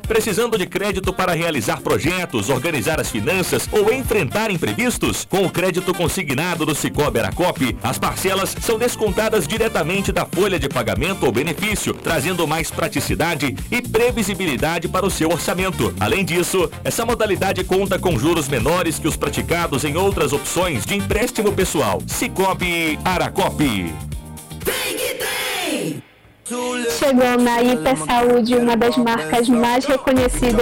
Precisando de crédito para realizar projetos, organizar as finanças ou enfrentar imprevistos? Com o crédito consignado do Cicobi Aracop, as parcelas são descontadas diretamente da folha de pagamento ou benefício, trazendo mais praticidade e previsibilidade para o seu orçamento. Além disso, essa modalidade conta com juros menores que os praticados em outras opções de empréstimo pessoal. Cicobi Aracop. Chegou na Hiper Saúde, uma das marcas mais reconhecidas